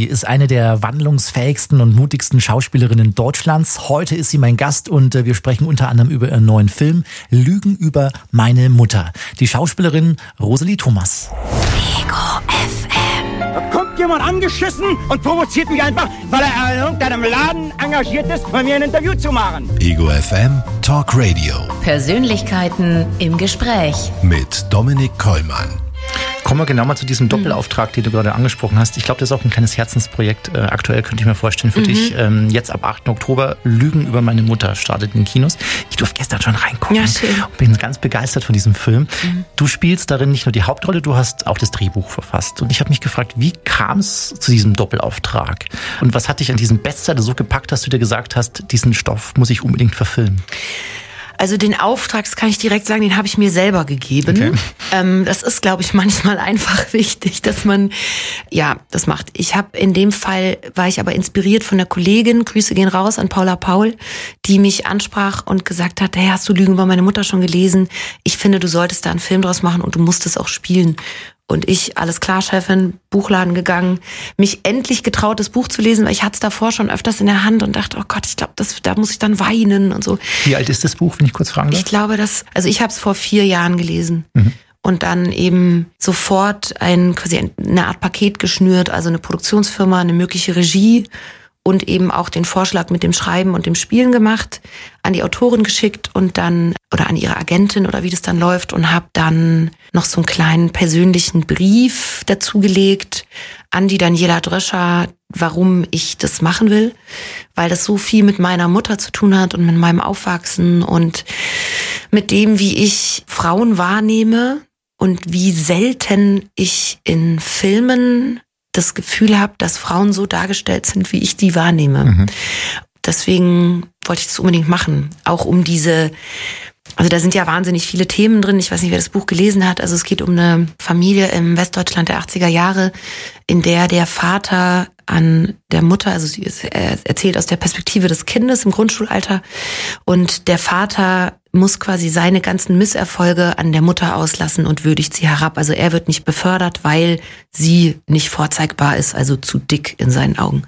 Rosalie ist eine der wandlungsfähigsten und mutigsten Schauspielerinnen Deutschlands. Heute ist sie mein Gast und wir sprechen unter anderem über ihren neuen Film Lügen über meine Mutter. Die Schauspielerin Rosalie Thomas. Ego FM. Da kommt jemand angeschissen und provoziert mich einfach, weil er in irgendeinem Laden engagiert ist, bei mir ein Interview zu machen. Ego FM Talk Radio. Persönlichkeiten im Gespräch. Mit Dominik Kollmann. Kommen wir genau mal zu diesem Doppelauftrag, den du gerade angesprochen hast. Ich glaube, das ist auch ein kleines Herzensprojekt. Aktuell könnte ich mir vorstellen für dich. Jetzt ab 8. Oktober Lügen über meine Mutter startet in den Kinos. Ich durfte gestern schon reingucken. Ja, schön. Und bin ganz begeistert von diesem Film. Du spielst darin nicht nur die Hauptrolle, du hast auch das Drehbuch verfasst. Und ich habe mich gefragt, wie kam es zu diesem Doppelauftrag? Und was hat dich an diesem Bestseller so gepackt, dass du dir gesagt hast, diesen Stoff muss ich unbedingt verfilmen? Also den Auftrag, das kann ich direkt sagen, den habe ich mir selber gegeben. Okay. Das ist, glaube ich, manchmal einfach wichtig, dass man das macht. Ich habe in dem Fall, war ich aber inspiriert von der Kollegin, Grüße gehen raus an Paula Paul, die mich ansprach und gesagt hat, hey, hast du Lügen über meine Mutter schon gelesen? Ich finde, du solltest da einen Film draus machen und du musst es auch spielen. Und ich, alles klar, Chefin, Buchladen gegangen, mich endlich getraut, das Buch zu lesen, weil ich hatte es davor schon öfters in der Hand und dachte, oh Gott, ich glaube, da muss ich dann weinen und so. Wie alt ist das Buch, wenn ich kurz fragen darf? Ich glaube, ich habe es vor 4 Jahren gelesen. Und dann eben sofort quasi eine Art Paket geschnürt, also eine Produktionsfirma, eine mögliche Regie und eben auch den Vorschlag mit dem Schreiben und dem Spielen gemacht, an die Autorin geschickt und dann, oder an ihre Agentin oder wie das dann läuft, und habe dann noch so einen kleinen persönlichen Brief dazugelegt an die Daniela Dröscher, warum ich das machen will, weil das so viel mit meiner Mutter zu tun hat und mit meinem Aufwachsen und mit dem, wie ich Frauen wahrnehme und wie selten ich in Filmen das Gefühl habe, dass Frauen so dargestellt sind, wie ich die wahrnehme. Deswegen wollte ich das unbedingt machen. Auch um also da sind ja wahnsinnig viele Themen drin. Ich weiß nicht, wer das Buch gelesen hat. Also es geht um eine Familie im Westdeutschland der 80er Jahre, in der der Vater an der Mutter, also sie erzählt aus der Perspektive des Kindes im Grundschulalter, und der Vater muss quasi seine ganzen Misserfolge an der Mutter auslassen und würdigt sie herab. Also er wird nicht befördert, weil sie nicht vorzeigbar ist, also zu dick in seinen Augen.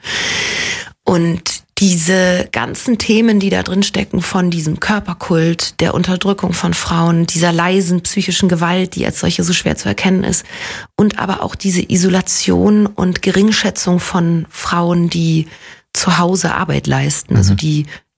Und diese ganzen Themen, die da drin stecken, von diesem Körperkult, der Unterdrückung von Frauen, dieser leisen psychischen Gewalt, die als solche so schwer zu erkennen ist, und aber auch diese Isolation und Geringschätzung von Frauen, die zu Hause Arbeit leisten, also die